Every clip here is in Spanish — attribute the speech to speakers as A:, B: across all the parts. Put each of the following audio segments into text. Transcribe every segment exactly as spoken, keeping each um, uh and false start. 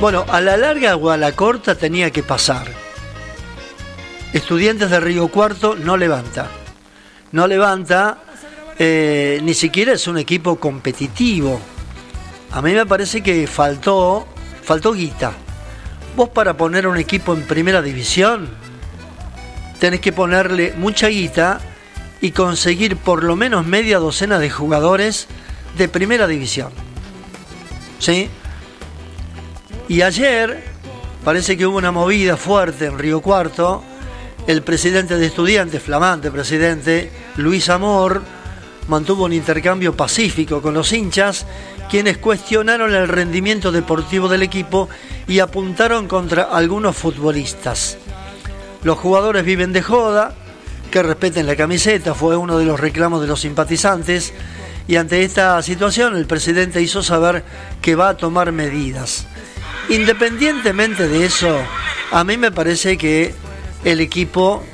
A: Bueno, a la larga o a la corta tenía que pasar. Estudiantes de Río Cuarto no levanta. No levanta, eh, ni siquiera es un equipo competitivo. A mí me parece que faltó, faltó guita. Vos para poner un equipo en primera división, tenés que ponerle mucha guita y conseguir por lo menos media docena de jugadores de primera división. ¿Sí? Y ayer parece que hubo una movida fuerte en Río Cuarto. El presidente de Estudiantes, flamante presidente, Luis Amor, mantuvo un intercambio pacífico con los hinchas, quienes cuestionaron el rendimiento deportivo del equipo y apuntaron contra algunos futbolistas. Los jugadores viven de joda, que respeten la camiseta, fue uno de los reclamos de los simpatizantes, y ante esta situación el presidente hizo saber que va a tomar medidas. Independientemente de eso, a mí me parece que el equipo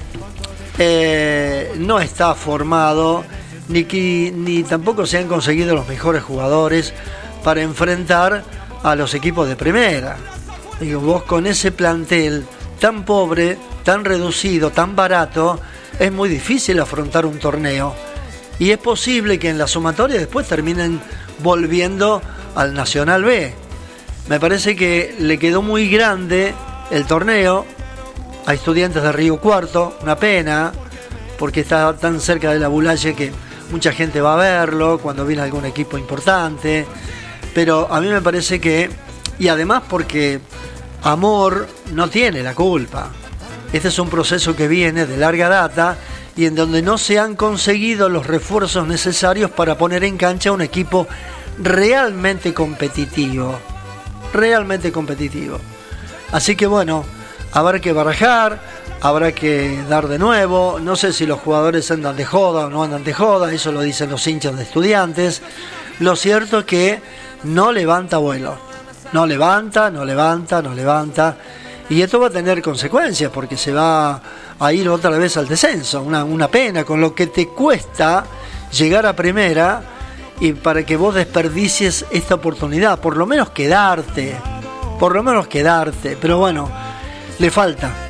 A: eh, no está formado, ni, que, ni tampoco se han conseguido los mejores jugadores para enfrentar a los equipos de primera. Digo, vos con ese plantel tan pobre, tan reducido, tan barato, es muy difícil afrontar un torneo. Y es posible que en la sumatoria después terminen volviendo al Nacional B. Me parece que le quedó muy grande el torneo a Estudiantes de Río Cuarto, una pena, porque está tan cerca de la Bulaye que mucha gente va a verlo cuando viene algún equipo importante, pero a mí me parece que, y además porque Amor no tiene la culpa. Este es un proceso que viene de larga data y en donde no se han conseguido los refuerzos necesarios para poner en cancha un equipo realmente competitivo. Realmente competitivo. Así que bueno, habrá que barajar, habrá que dar de nuevo. No sé si los jugadores andan de joda o no andan de joda, eso lo dicen los hinchas de Estudiantes. Lo cierto es que no levanta vuelo. No levanta, no levanta, no levanta. Y esto va a tener consecuencias porque se va a ir otra vez al descenso. Una, una pena con lo que te cuesta llegar a primera y para que vos desperdicies esta oportunidad. Por lo menos quedarte. Por lo menos quedarte. Pero bueno, le falta.